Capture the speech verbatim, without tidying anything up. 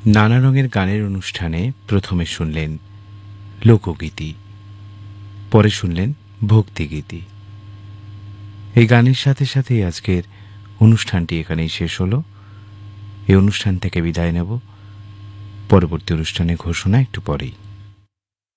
নানা রঙের গানের অনুষ্ঠানে প্রথমে শুনলেন লোকগীতি, পরে শুনলেন ভক্তিগীতি। এই গানের সাথে সাথেই আজকের অনুষ্ঠানটি এখানেই শেষ হলো। এই অনুষ্ঠান থেকে বিদায় নেব। পরবর্তী অনুষ্ঠানের ঘোষণা একটু পরেই।